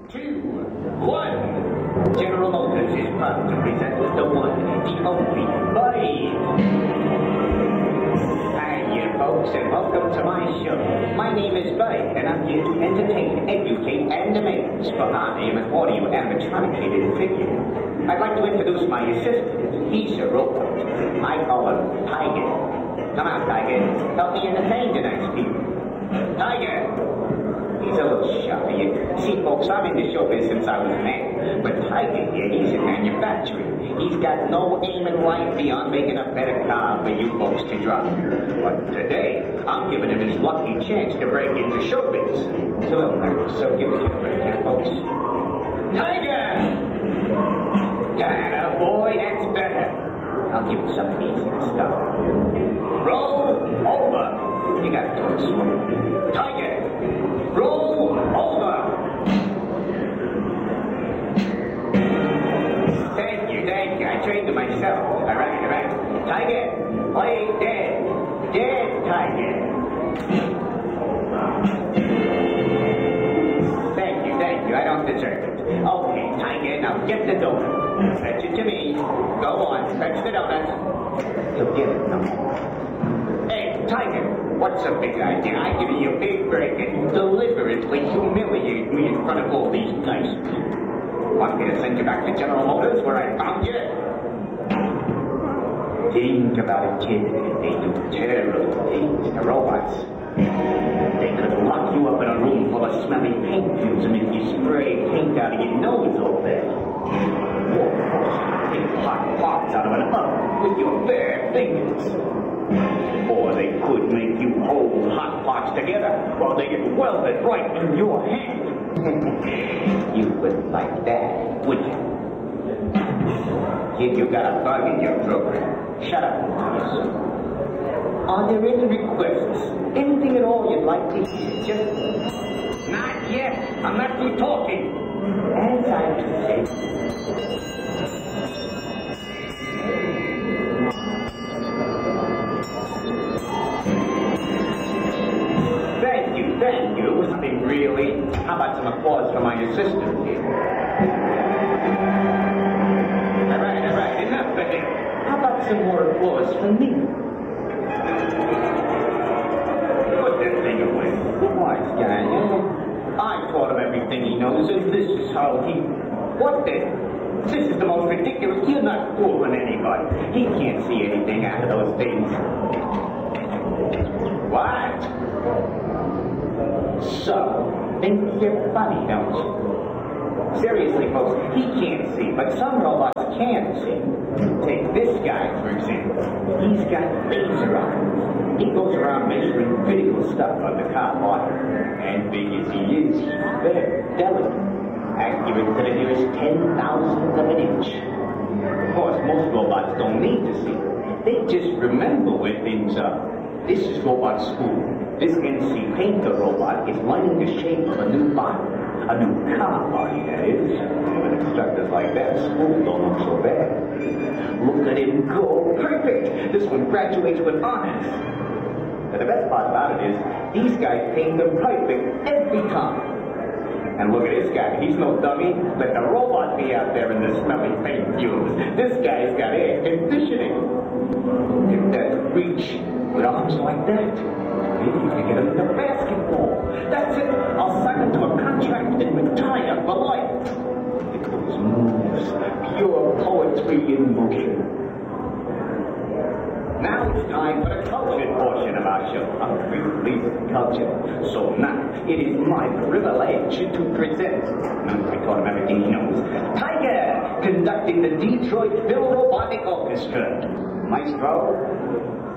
2, 1. General Motors is proud to present the one, the only, Buddy. Hi, you folks, and welcome to my show. My name is Buddy, and I'm here to entertain, educate, and amaze, for I am an audio animatronicated figure. I'd like to introduce my assistant. He's a robot. I call him Tiger. Come on, Tiger. Help me entertain tonight's people. Tiger! He's a little shy. See, folks, I'm in the showbiz since I was a man. But Tiger here, he's in manufacturing. He's got no aim in life beyond making a better car for you folks to drive. But today, I'm giving him his lucky chance to break into showbiz. So give us a break here, folks. Tiger! Yeah, boy, that's better. I'll give him some easy stuff. Roll over. You gotta do it slow. Tiger! Roll over! Thank you. I trained it myself. All right. Tiger, play dead. Dead, Tiger. Thank you. I don't deserve it. Okay, Tiger, now get the donut. Fetch it to me. Go on, fetch the donut. You'll get it, no? Hey, Tiger. What's a big idea? I give you a big break and deliberately humiliate me in front of all these nice people. Want me to send you back to General Motors where I found you? Think about it, kid. They do terrible things to robots. They could lock you up in a room full of smelly paint fumes and make you spray paint out of your nose all day. Or take hot parts out of an oven with your bare fingers. Or they could make you hold hot parts together while they get welded right in your hand. You wouldn't like that, would you? Kid, you got a bug in your throat. Shut up, please. Are there any requests? Anything at all you'd like to hear? Just... Not yet. I'm not through talking. As I say... Thank you. Something really. How about some applause for my assistant here? All right. Enough of it. How about some more applause for me? Put that thing away. Wise guy, I taught him everything he knows, and this is how he... What then? This is the most ridiculous... You're not fooling anybody. He can't see anything out of those things. What? So, think you're funny, don't you? Seriously, folks, he can't see, but some robots can see. Take this guy, for example. He's got laser eyes. He goes around measuring critical stuff on the car body. And big as he is, he's very delicate. Accurate to the nearest 10,000th of an inch. Of course, most robots don't need to see. They just remember where things are. This is robot school. This NC Painter robot is learning the shape of a new body. A new car body, that is. With instructors like that, school don't look so bad. Look at him go. Perfect! This one graduates with honors. And the best part about it is, these guys paint them perfect every time. And look at this guy. He's no dummy. Let the robot be out there in the smelly paint fumes. This guy's got air conditioning. If that's reach with arms like that, maybe you can get him into basketball. That's it. I'll sign him to a contract and retire for life. It was moves, pure poetry in motion. Now it's time for the cultured portion of our show. I'm really cultured. So now, it is my privilege to present, I taught him everything he knows, Tiger, conducting the Detroit Phil Robotic Orchestra. Maestro.